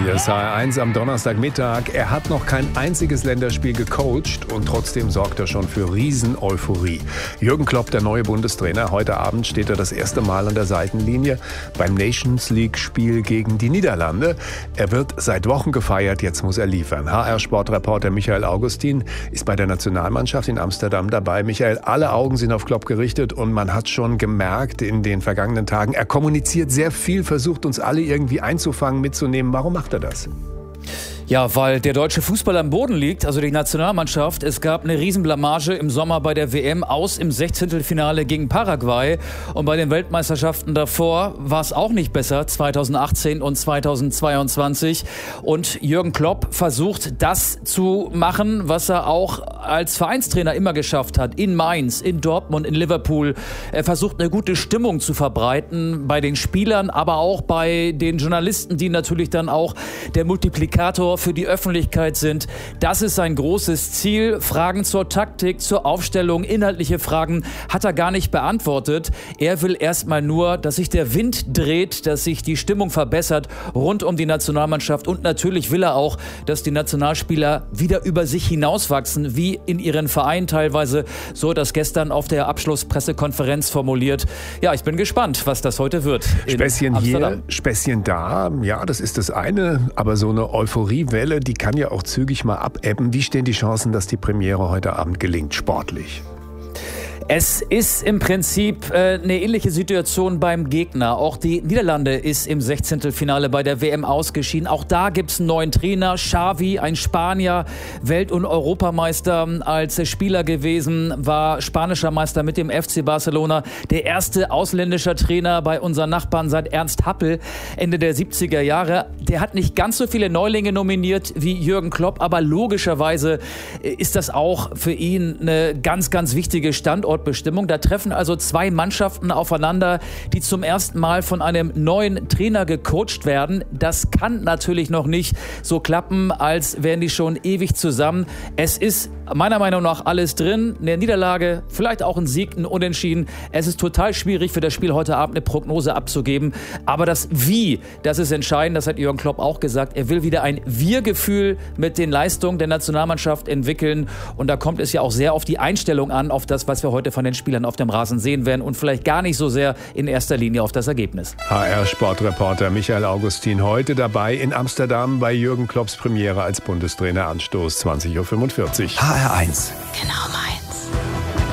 Hier ist HR1 am Donnerstagmittag. Er hat noch kein einziges Länderspiel gecoacht und trotzdem sorgt er schon für Riesen-Euphorie. Jürgen Klopp, der neue Bundestrainer. Heute Abend steht er das erste Mal an der Seitenlinie beim Nations-League-Spiel gegen die Niederlande. Er wird seit Wochen gefeiert, jetzt muss er liefern. HR-Sportreporter Michael Augustin ist bei der Nationalmannschaft in Amsterdam dabei. Michael, alle Augen sind auf Klopp gerichtet und man hat schon gemerkt in den vergangenen Tagen, er kommuniziert sehr viel, versucht uns alle irgendwie einzufangen, mitzunehmen. Warum macht er das? Ja, weil der deutsche Fußball am Boden liegt, also die Nationalmannschaft. Es gab eine Riesenblamage im Sommer bei der WM aus im 16. gegen Paraguay. Und bei den Weltmeisterschaften davor war es auch nicht besser, 2018 und 2022. Und Jürgen Klopp versucht, das zu machen, was er auch als Vereinstrainer immer geschafft hat. In Mainz, in Dortmund, in Liverpool. Er versucht, eine gute Stimmung zu verbreiten bei den Spielern, aber auch bei den Journalisten, die natürlich dann auch der Multiplikator für die Öffentlichkeit sind. Das ist sein großes Ziel. Fragen zur Taktik, zur Aufstellung, inhaltliche Fragen hat er gar nicht beantwortet. Er will erstmal nur, dass sich der Wind dreht, dass sich die Stimmung verbessert rund um die Nationalmannschaft. Und natürlich will er auch, dass die Nationalspieler wieder über sich hinauswachsen, wie in ihren Vereinen teilweise. So das gestern auf der Abschlusspressekonferenz formuliert. Ja, ich bin gespannt, was das heute wird. Späßchen hier, Späßchen da. Ja, das ist das eine. Aber so eine Euphorie Welle, die kann ja auch zügig mal abebben. Wie stehen die Chancen, dass die Premiere heute Abend gelingt, sportlich? Es ist im Prinzip eine ähnliche Situation beim Gegner. Auch die Niederlande ist im 16. bei der WM ausgeschieden. Auch da gibt es einen neuen Trainer. Xavi, ein Spanier, Welt- und Europameister als Spieler gewesen, war spanischer Meister mit dem FC Barcelona. Der erste ausländische Trainer bei unseren Nachbarn seit Ernst Happel, Ende der 70er Jahre. Der hat nicht ganz so viele Neulinge nominiert wie Jürgen Klopp, aber logischerweise ist das auch für ihn eine ganz, ganz wichtige Standortbestimmung. Da treffen also zwei Mannschaften aufeinander, die zum ersten Mal von einem neuen Trainer gecoacht werden. Das kann natürlich noch nicht so klappen, als wären die schon ewig zusammen. Es ist meiner Meinung nach alles drin. Eine Niederlage, vielleicht auch ein Sieg, ein Unentschieden. Es ist total schwierig für das Spiel heute Abend eine Prognose abzugeben. Aber das Wie, das ist entscheidend. Das hat Jürgen Klopp auch gesagt. Er will wieder ein Wir-Gefühl mit den Leistungen der Nationalmannschaft entwickeln. Und da kommt es ja auch sehr auf die Einstellung an, auf das, was wir heute von den Spielern auf dem Rasen sehen werden und vielleicht gar nicht so sehr in erster Linie auf das Ergebnis. HR-Sportreporter Michael Augustin heute dabei in Amsterdam bei Jürgen Klopps Premiere als Bundestrainer. Anstoß 20.45 Uhr. HR1. Genau meins.